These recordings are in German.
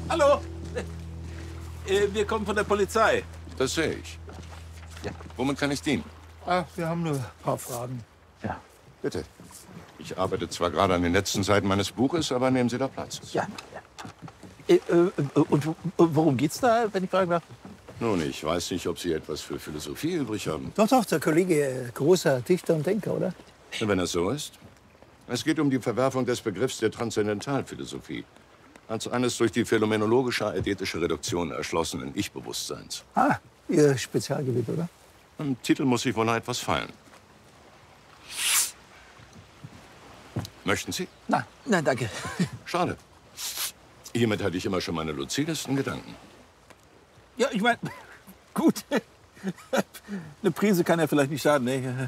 Hallo. Wir kommen von der Polizei. Das sehe ich. Ja. Womit kann ich dienen? Ach, wir haben nur ein paar Fragen. Ja. Bitte. Ich arbeite zwar gerade an den letzten Seiten meines Buches, aber nehmen Sie doch Platz. Ja. Und worum geht's da, wenn ich fragen darf? Nun, ich weiß nicht, ob Sie etwas für Philosophie übrig haben. Doch, doch, der Kollege, großer Dichter und Denker, oder? Wenn es so ist. Es geht um die Verwerfung des Begriffs der Transzendentalphilosophie. Als eines durch die phänomenologische-eidetische Reduktion erschlossenen Ich-Bewusstseins. Ah, Ihr Spezialgebiet, oder? Im Titel muss sich wohl noch etwas fallen. Möchten Sie? Nein, danke. Schade. Hiermit hatte ich immer schon meine luzidesten Gedanken. Ja, ich meine, gut. Eine Prise kann ja vielleicht nicht schaden, ne?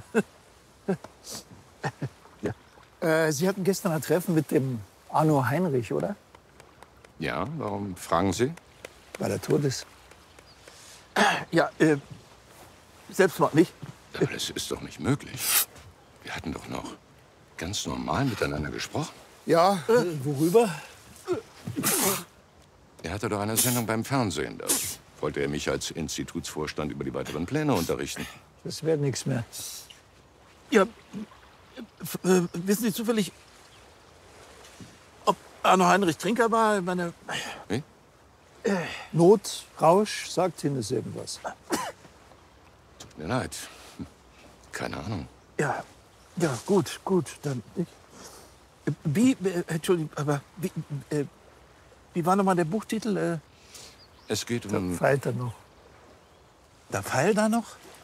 Sie hatten gestern ein Treffen mit dem Arno Heinrich, oder? Ja, warum fragen Sie? Weil er tot ist. Ja, Selbstmord nicht? Aber das ist doch nicht möglich. Wir hatten doch noch ganz normal miteinander gesprochen. Ja, worüber? Er hatte doch eine Sendung beim Fernsehen. Da wollte er mich als Institutsvorstand über die weiteren Pläne unterrichten. Das wird nichts mehr. Ja, wissen Sie zufällig, ob Arno Heinrich Trinker war? Ich meine, Wie? Not, Rausch, sagt Ihnen das irgendwas? Tut mir leid. Keine Ahnung. ja, gut, dann nicht. Entschuldigung, aber wie war nochmal der Buchtitel? Es geht um... Feilt er noch. Der Fall da noch?